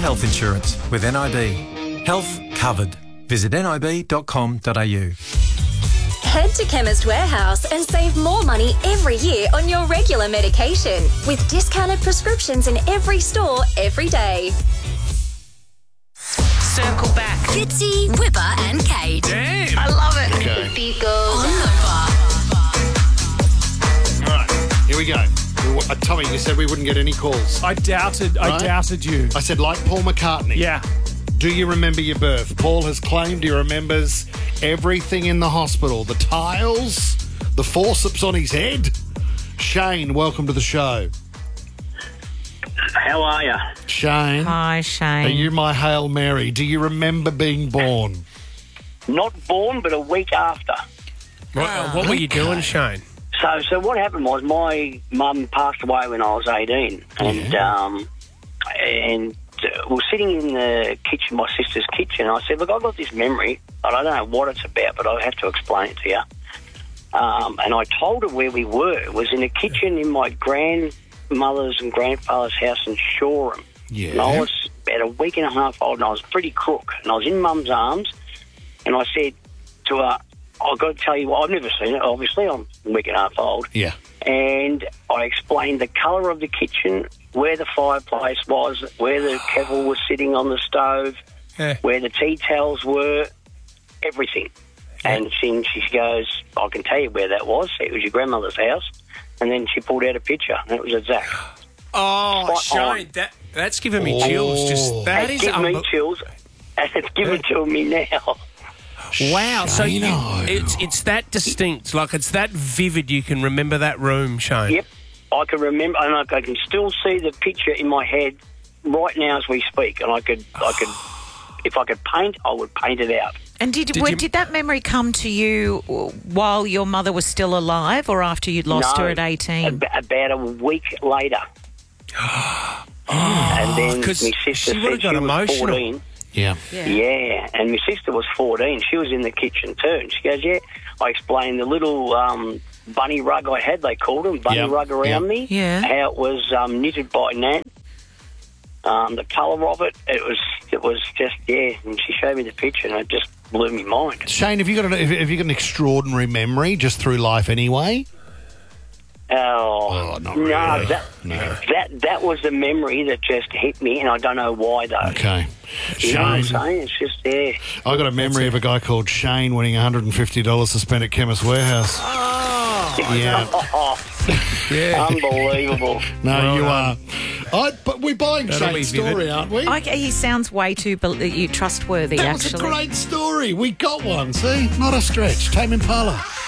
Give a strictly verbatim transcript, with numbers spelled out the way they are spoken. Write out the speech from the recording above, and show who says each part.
Speaker 1: health insurance with N I B. Health covered. Visit nib dot com dot a u.
Speaker 2: Head to Chemist Warehouse and save more money every year on your regular medication with discounted prescriptions in every store every day.
Speaker 3: Circle back.
Speaker 4: Fitzy, Whipper and Kate.
Speaker 3: Damn. I love it.
Speaker 5: Okay.
Speaker 4: The beat goes on Nova.
Speaker 5: All right, here we go. We, uh, Tommy, you said we wouldn't get any calls.
Speaker 6: I doubted. I
Speaker 5: Right?
Speaker 6: doubted you.
Speaker 5: I said, like Paul McCartney.
Speaker 6: Yeah.
Speaker 5: Do you remember your birth? Paul has claimed he remembers everything in the hospital. The tiles, the forceps on his head. Shane, welcome to the show.
Speaker 7: How are you?
Speaker 5: Shane.
Speaker 3: Hi, Shane.
Speaker 5: Are you my Hail Mary? Do you remember being born?
Speaker 7: Not born, but a week after.
Speaker 6: What, what were you doing, Shane?
Speaker 7: So, so what happened was my mum passed away when I was eighteen, and
Speaker 5: Yeah.
Speaker 7: um, and uh, we were sitting in the kitchen, my sister's kitchen. I said, "Look, I've got this memory, but I don't know what it's about, but I have to explain it to you." Um, and I told her where we were. It was in the kitchen in my grandmother's and grandfather's house in Shoreham.
Speaker 5: Yeah.
Speaker 7: And I was about a week and a half old, and I was pretty crook, and I was in Mum's arms, and I said to her, I've got to tell you what, I've never seen it, obviously, I'm a week and a half old.
Speaker 5: Yeah.
Speaker 7: And I explained the colour of the kitchen, where the fireplace was, where the kettle was sitting on the stove,
Speaker 6: Yeah.
Speaker 7: where the tea towels were, everything. And she, she goes, I can tell you where that was. It was your grandmother's house. And then she pulled out a picture, and it was a Zach.
Speaker 6: Oh,
Speaker 7: Spot on.
Speaker 6: Shane, that, that's giving me chills. Just That
Speaker 7: It
Speaker 6: is
Speaker 7: gave me
Speaker 6: unbe-
Speaker 7: chills, and it's given to me now.
Speaker 6: Wow, so you,
Speaker 5: Shane-o.
Speaker 6: it's it's that distinct, like it's that vivid. You can remember that room, Shane.
Speaker 7: Yep, I can remember, and I, I can still see the picture in my head right now as we speak. And I could, I could, if I could paint, I would paint it out.
Speaker 3: And did
Speaker 6: Did
Speaker 3: when,
Speaker 6: you-
Speaker 3: did that memory come to you while your mother was still alive, or after you'd lost
Speaker 7: No,
Speaker 3: her at eighteen?
Speaker 7: ab- about a week later. and then my
Speaker 6: 'cause
Speaker 7: sister
Speaker 6: she
Speaker 7: said
Speaker 6: would've
Speaker 7: she
Speaker 6: got
Speaker 7: was
Speaker 6: emotional.
Speaker 7: fourteen.
Speaker 5: Yeah.
Speaker 7: Yeah, and my sister was fourteen. She was in the kitchen too. And she goes, yeah. I explained the little um, bunny rug I had, they called them, bunny
Speaker 5: Yeah,
Speaker 7: rug around
Speaker 5: yeah.
Speaker 7: me.
Speaker 3: Yeah.
Speaker 7: How it was um, knitted by Nan. Um, the colour of it, it was it was just, yeah. And she showed me the picture and it just blew my mind.
Speaker 5: Shane, have you got an, have have you got an extraordinary memory just through life anyway?
Speaker 7: Oh,
Speaker 5: Oh, not
Speaker 7: no,
Speaker 5: really.
Speaker 7: that,
Speaker 5: No.
Speaker 7: that that was the memory that just hit me, and I don't know why though.
Speaker 5: Okay.
Speaker 7: You know what I'm
Speaker 5: Shane,
Speaker 7: saying? It's just there.
Speaker 5: I got a memory of a guy called Shane winning one hundred fifty dollars to spend at Chemist Warehouse. Yeah.
Speaker 7: Oh,
Speaker 6: Yeah.
Speaker 7: unbelievable.
Speaker 5: No,
Speaker 6: Well
Speaker 5: you
Speaker 6: done.
Speaker 5: are. I, but we're buying
Speaker 6: That'll
Speaker 5: Shane's
Speaker 6: be vivid.
Speaker 5: story, aren't we?
Speaker 3: I, he sounds way too bel- you trustworthy,
Speaker 5: that
Speaker 3: actually.
Speaker 5: was a great story. We got one. See, not a stretch. Tame Impala.